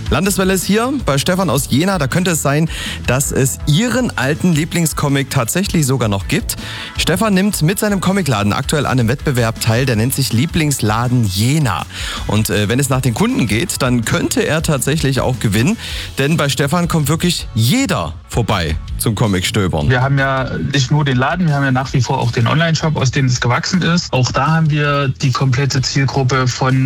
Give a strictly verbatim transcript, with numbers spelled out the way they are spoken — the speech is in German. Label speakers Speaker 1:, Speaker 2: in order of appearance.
Speaker 1: Landeswelle ist hier bei Stefan aus Jena. Da könnte es sein, dass es Ihren alten Lieblingscomic tatsächlich sogar noch gibt. Stefan nimmt mit seinem Comicladen aktuell an einem Wettbewerb teil, der nennt sich Lieblingsladen Jena. Und äh, wenn es nach den Kunden geht, dann könnte er tatsächlich auch gewinnen. Denn bei Stefan kommt wirklich jeder vorbei zum Comic-Stöbern.
Speaker 2: Wir haben ja nicht nur den Laden, wir haben ja nach wie vor auch den Online-Shop, aus dem es gewachsen ist. Auch da haben wir die komplette Zielgruppe von